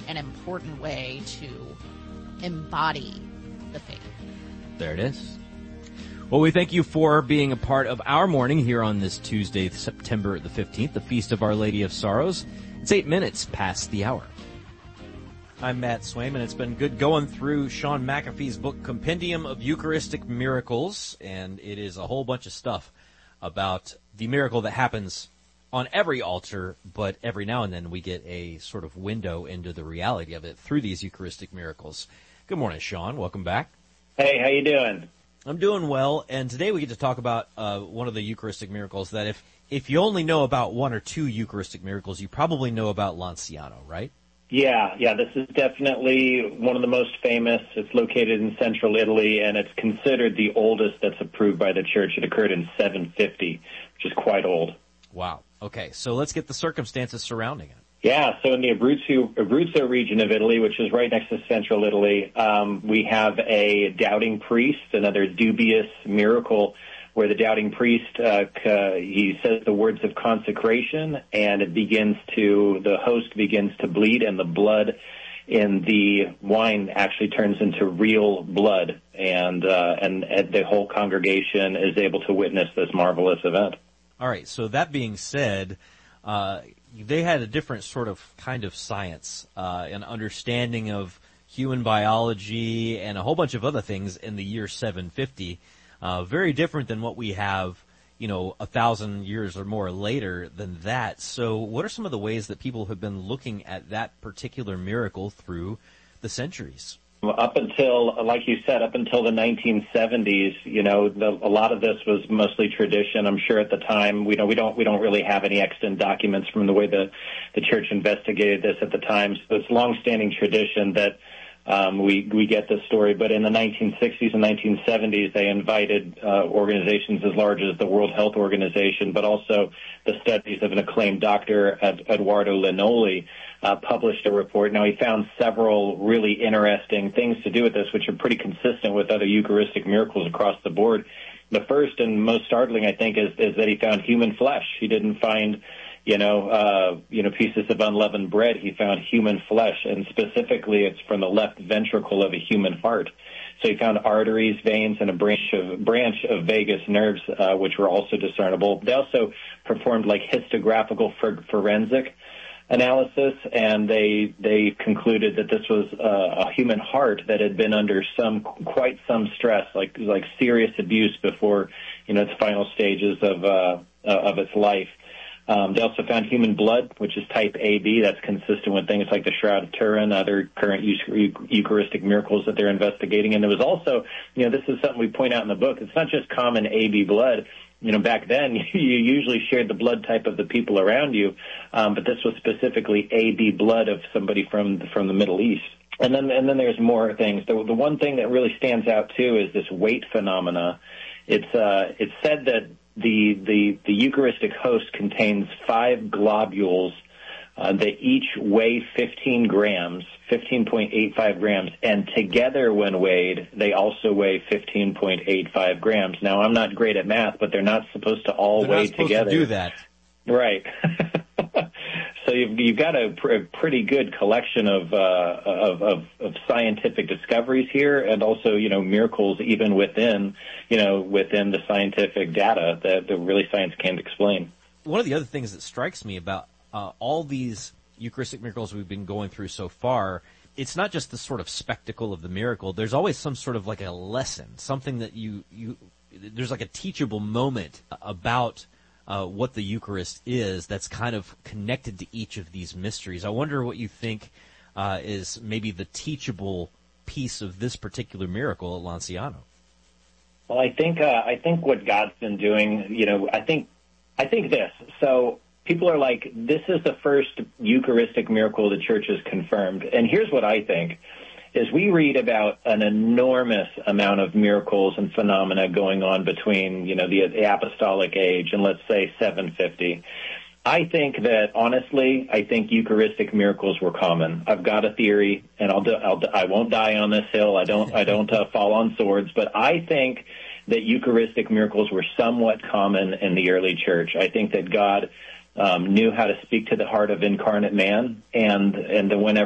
an important way to embody the faith. There it is. Well, we thank you for being a part of our morning here on this Tuesday, September the 15th, the Feast of Our Lady of Sorrows. It's 8 minutes past the hour. I'm Matt Swaim, and it's been good going through Sean McAfee's book, Compendium of Eucharistic Miracles, and it is a whole bunch of stuff about the miracle that happens on every altar, but every now and then we get a sort of window into the reality of it through these Eucharistic miracles. Good morning, Sean. Welcome back. Hey, how you doing? I'm doing well, and today we get to talk about one of the Eucharistic miracles that if you only know about one or two Eucharistic miracles, you probably know about Lanciano, right? Yeah, this is definitely one of the most famous. It's located in central Italy, and it's considered the oldest that's approved by the Church. It occurred in 750, which is quite old. Wow. Okay, so let's get the circumstances surrounding it. Yeah, so in the Abruzzo region of Italy, which is right next to central Italy, we have a doubting priest, another dubious miracle, where the doubting priest, he says the words of consecration, and the host begins to bleed, and the blood in the wine actually turns into real blood, and the whole congregation is able to witness this marvelous event. All right, so that being said, they had a different sort of kind of science, an understanding of human biology and a whole bunch of other things in the year 750, very different than what we have, 1,000 years or more later than that. So what are some of the ways that people have been looking at that particular miracle through the centuries? Up until, like you said, up until the 1970s, a lot of this was mostly tradition. I'm sure at the time, we don't really have any extant documents from the way the Church investigated this at the time. So it's long-standing tradition that we get this story. But in the 1960s and 1970s, they invited organizations as large as the World Health Organization, but also the studies of an acclaimed doctor, Eduardo Linoli, published a report. Now, he found several really interesting things to do with this, which are pretty consistent with other Eucharistic miracles across the board. The first and most startling, I think, is that he found human flesh. He didn't find, pieces of unleavened bread. He found human flesh, and specifically, it's from the left ventricle of a human heart. So he found arteries, veins, and a branch of vagus nerves, which were also discernible. They also performed histographical forensic analysis, and they concluded that this was a human heart that had been under quite some stress, like serious abuse before its final stages of its life. They also found human blood, which is type AB. That's consistent with things like the Shroud of Turin, other current Eucharistic miracles that they're investigating. And there was also, this is something we point out in the book, it's not just common AB blood. Back then, you usually shared the blood type of the people around you, but this was specifically AB blood of somebody from the Middle East. And then there's more things. The one thing that really stands out too is this weight phenomena. It's said that the Eucharistic host contains 5 globules that each weigh 15 grams, 15.85 grams, and together when weighed, they also weigh 15.85 grams. Now, I'm not great at math, but they're not supposed to all weigh together. To do that. Right. So you've got a pretty good collection of scientific discoveries here, and also miracles even within the scientific data that really science can't explain. One of the other things that strikes me about all these Eucharistic miracles we've been going through so far, it's not just the sort of spectacle of the miracle. There's always some sort of a lesson, something that there's a teachable moment about what the Eucharist is that's kind of connected to each of these mysteries. I wonder what you think is maybe the teachable piece of this particular miracle at Lanciano. Well, I think what God's been doing, I think this. So people are like, this is the first Eucharistic miracle the Church has confirmed. And here's what I think, is we read about an enormous amount of miracles and phenomena going on between, the apostolic age and let's say 750. I think that, honestly, Eucharistic miracles were common. I've got a theory, and I won't die on this hill. I don't fall on swords, but I think that Eucharistic miracles were somewhat common in the early church. I think that God knew how to speak to the heart of incarnate man, and whenever